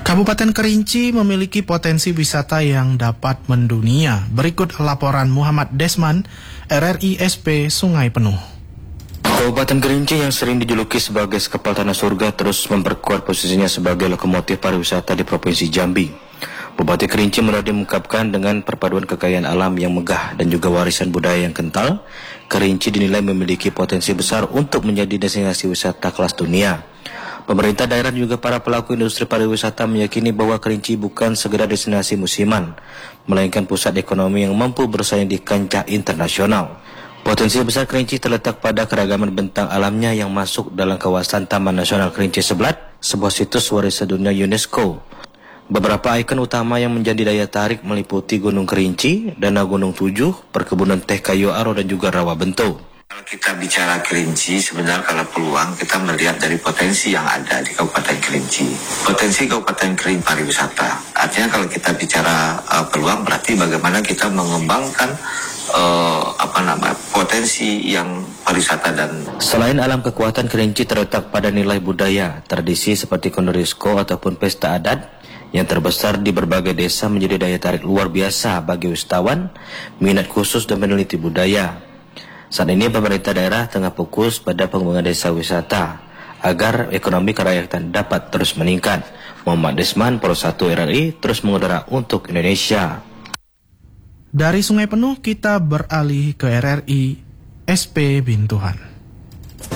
Kabupaten Kerinci memiliki potensi wisata yang dapat mendunia. Berikut laporan Muhammad Desman, RRI SP Sungai Penuh. Kabupaten Kerinci yang sering dijuluki sebagai sekepal tanah surga terus memperkuat posisinya sebagai lokomotif pariwisata di Provinsi Jambi. Bupati Kerinci Muradi mengungkapkan dengan perpaduan kekayaan alam yang megah dan juga warisan budaya yang kental, Kerinci dinilai memiliki potensi besar untuk menjadi destinasi wisata kelas dunia. Pemerintah daerah dan juga para pelaku industri pariwisata meyakini bahwa Kerinci bukan segera destinasi musiman, melainkan pusat ekonomi yang mampu bersaing di kancah internasional. Potensi besar Kerinci terletak pada keragaman bentang alamnya yang masuk dalam kawasan Taman Nasional Kerinci Seblat, sebuah situs warisan dunia UNESCO. Beberapa ikon utama yang menjadi daya tarik meliputi Gunung Kerinci, Danau Gunung Tujuh, perkebunan teh kayu aro dan juga rawa bento. Kalau kita bicara Kerinci, sebenarnya kalau peluang kita melihat dari potensi yang ada di Kabupaten Kerinci. Potensi Kabupaten Kerinci pariwisata. Artinya kalau kita bicara peluang berarti bagaimana kita mengembangkan potensi yang pariwisata dan. Selain alam, kekuatan Kerinci terletak pada nilai budaya, tradisi seperti Kondorisco ataupun pesta adat yang terbesar di berbagai desa menjadi daya tarik luar biasa bagi wisatawan, minat khusus dan peneliti budaya. Saat ini pemerintah daerah tengah fokus pada pengembangan desa wisata agar ekonomi kerakyatan dapat terus meningkat. Muhammad Desman, Pro 1 RRI, terus mengudara untuk Indonesia. Dari Sungai Penuh kita beralih ke RRI SP Bintuhan.